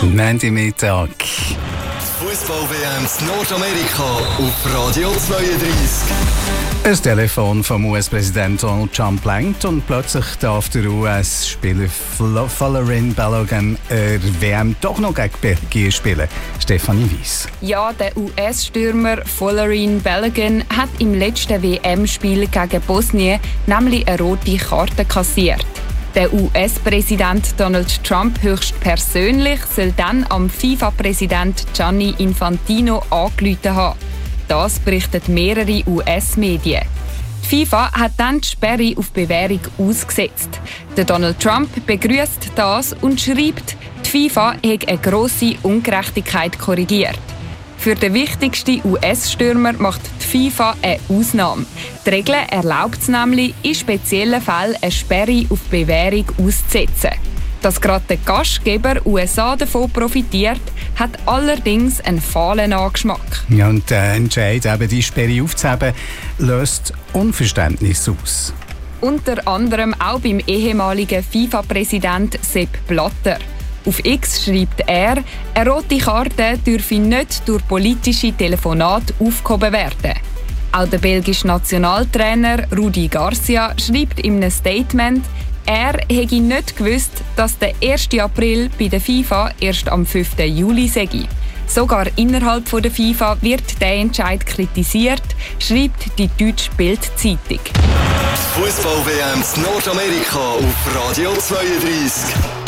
Montagmittag. Fußball-WM in Nordamerika auf Radio 32. Das Telefon vom US-Präsident Donald Trump blinkt und plötzlich darf der US-Spieler Folarin Balogun WM doch noch gegen Belgien spielen. Stefanie Weiss. Ja, der US-Stürmer Folarin Balogun hat im letzten WM-Spiel gegen Bosnien nämlich eine rote Karte kassiert. Der US-Präsident Donald Trump höchstpersönlich soll dann am FIFA-Präsident Gianni Infantino angerufen haben. Das berichten mehrere US-Medien. Die FIFA hat dann die Sperre auf Bewährung ausgesetzt. Der Donald Trump begrüßt das und schreibt, die FIFA habe eine grosse Ungerechtigkeit korrigiert. Für den wichtigsten US-Stürmer macht die FIFA eine Ausnahme. Die Regel erlaubt es nämlich, in speziellen Fällen eine Sperre auf Bewährung auszusetzen. Dass gerade der Gastgeber USA davon profitiert, hat allerdings einen fahlen Angeschmack. Ja, und der Entscheid, eben die Sperre aufzuheben, löst Unverständnis aus. Unter anderem auch beim ehemaligen FIFA-Präsident Sepp Blatter. Auf X schreibt er, eine rote Karte dürfe nicht durch politische Telefonate aufgehoben werden. Auch der belgische Nationaltrainer Rudi Garcia schreibt in einem Statement, er hätte nicht gewusst, dass der 1. April bei der FIFA erst am 5. Juli sei. Sogar innerhalb der FIFA wird der Entscheid kritisiert, schreibt die deutsche Bild-Zeitung. Fußball-WM in Nordamerika auf Radio 32.